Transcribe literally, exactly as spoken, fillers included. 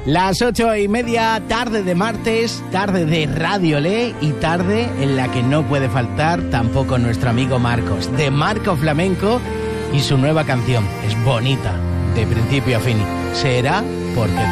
Las ocho y media, tarde de martes, tarde de Radio Le y tarde en la que no puede faltar tampoco nuestro amigo Marcos, de Marco Flamenco y su nueva canción. Es bonita, de principio a fin. Será porque...